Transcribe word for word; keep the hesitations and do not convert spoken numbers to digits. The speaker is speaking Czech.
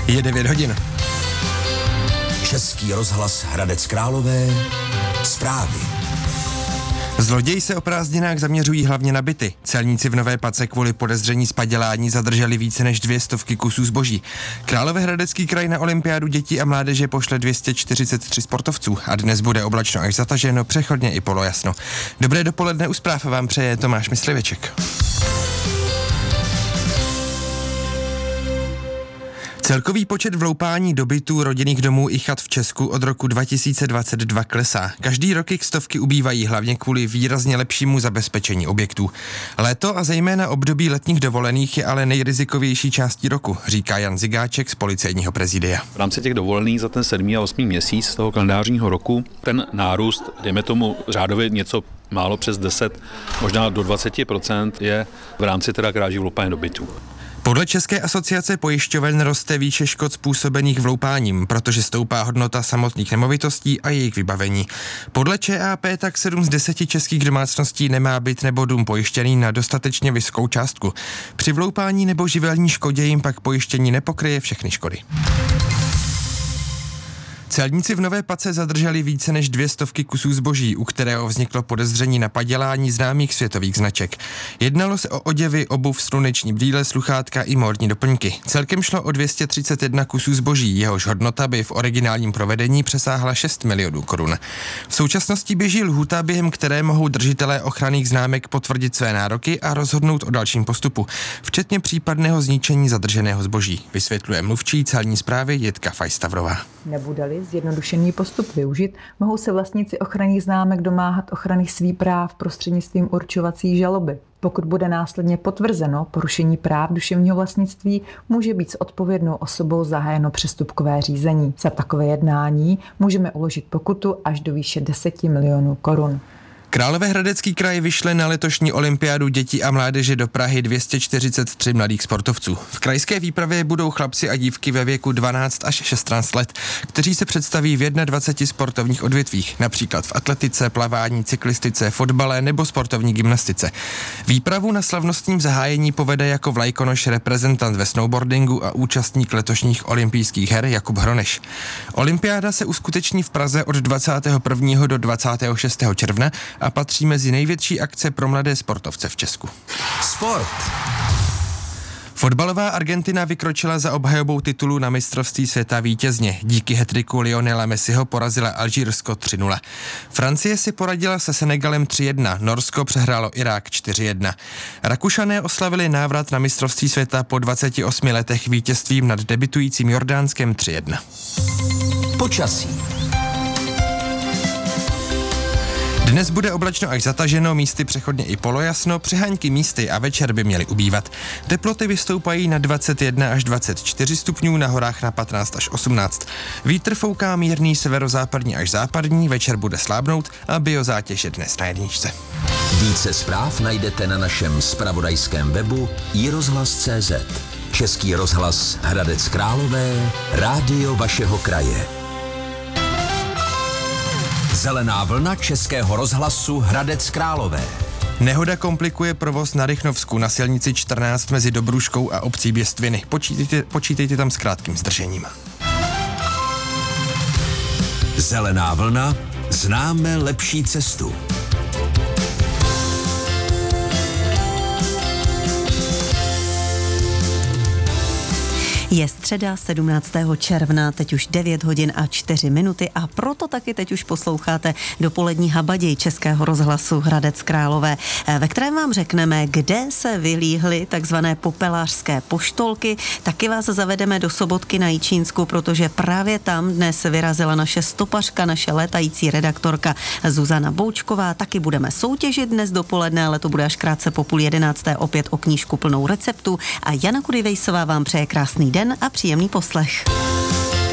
Je devět hodin. Český rozhlas Hradec Králové. Zprávy. Zloději se o prázdninách zaměřují hlavně na byty. Celníci v Nové Pace kvůli podezření z padělání zadrželi více než dvě stovky kusů zboží. Královéhradecký kraj na olympiádu dětí a mládeže pošle dvě stě čtyřicet tři sportovců a dnes bude oblačno až zataženo, přechodně i polojasno. Dobré dopoledne, u zpráv vám přeje Tomáš Mysliveček. Celkový počet vloupání do bytů, rodinných domů i chat v Česku od roku dva tisíce dvacet dva klesá. Každý rok jich stovky ubývají, hlavně kvůli výrazně lepšímu zabezpečení objektů. Léto a zejména období letních dovolených je ale nejrizikovější částí roku, říká Jan Zigáček z policejního prezidia. V rámci těch dovolených za ten sedmý a osmý měsíc toho kalendářního roku ten nárůst, dejme tomu řádově něco málo přes deset, možná do dvacet procent je v rámci teda kráží vloupání do bytů. Podle České asociace pojišťoven roste výše škod způsobených vloupáním, protože stoupá hodnota samotných nemovitostí a jejich vybavení. Podle ČAP tak sedm z deseti českých domácností nemá byt nebo dům pojištěný na dostatečně vysokou částku. Při vloupání nebo živelní škodě jim pak pojištění nepokryje všechny škody. Celníci v Nové Pace zadrželi více než dvě stovky kusů zboží, u kterého vzniklo podezření na padělání známých světových značek. Jednalo se o oděvy, obuv, sluneční brýle, sluchátka i módní doplňky. Celkem šlo o dvě stě třicet jedna kusů zboží, jehož hodnota by v originálním provedení přesáhla šest milionů korun. V současnosti běží lhůta, během které mohou držitelé ochranných známek potvrdit své nároky a rozhodnout o dalším postupu, včetně případného zničení zadrženého zboží, vysvětluje mluvčí celní správy Jitka Fajstavrová. Nebude-li zjednodušený postup využit, mohou se vlastníci ochranných známek domáhat ochrany svých práv prostřednictvím určovací žaloby. Pokud bude následně potvrzeno porušení práv duševního vlastnictví, může být s odpovědnou osobou zahájeno přestupkové řízení. Za takové jednání můžeme uložit pokutu až do výše deset milionů korun. Královéhradecký kraj vyšle na letošní olympiádu dětí a mládeže do Prahy dvě stě čtyřicet tři mladých sportovců. V krajské výpravě budou chlapci a dívky ve věku dvanáct až šestnáct let, kteří se představí v dvaceti jedné sportovních odvětvích, například v atletice, plavání, cyklistice, fotbale nebo sportovní gymnastice. Výpravu na slavnostním zahájení povede jako vlajkonoš reprezentant ve snowboardingu a účastník letošních olympijských her Jakub Hroneš. Olympiáda se uskuteční v Praze od dvacátého prvního do dvacátého šestého června a patří mezi největší akce pro mladé sportovce v Česku. Sport. Fotbalová Argentina vykročila za obhajobou titulu na mistrovství světa vítězně. Díky hat-tricku Lionela Messiho porazila Alžírsko tři nula. Francie si poradila se Senegalem tři jedna, Norsko přehrálo Irák čtyři jedna. Rakušané oslavili návrat na mistrovství světa po dvaceti osmi letech vítězstvím nad debutujícím Jordánskem tři jedna. Počasí. Dnes bude oblačno až zataženo, místy přechodně i polojasno, přehánky místy a večer by měly ubývat. Teploty vystoupají na dvacet jedna až dvacet čtyři stupňů, na horách na patnáct až osmnáct. Vítr fouká mírný severozápadní až západní, večer bude slábnout a biozátěž je dnes na jedničce. Více zpráv najdete na našem zpravodajském webu i rozhlas tečka cé zet. Český rozhlas Hradec Králové, rádio vašeho kraje. Zelená vlna Českého rozhlasu Hradec Králové. Nehoda komplikuje provoz na Rychnovsku na silnici čtrnáct mezi Dobruškou a obcí Běstviny. Počítejte, počítejte tam s krátkým zdržením. Zelená vlna, známe lepší cestu. Je středa sedmnáctého června, teď už devět hodin a čtyři minuty a proto taky teď už posloucháte dopolední habaděj Českého rozhlasu Hradec Králové, ve kterém vám řekneme, kde se vylíhly takzvané popelářské poštolky. Taky vás zavedeme do Sobotky na Jičínsku, protože právě tam dnes vyrazila naše stopařka, naše létající redaktorka Zuzana Boučková. Taky budeme soutěžit dnes dopoledne, ale to bude až krátce po půl jedenácté opět o knížku plnou receptů a Jana Kudivejsová vám přeje krásný den a příjemný poslech.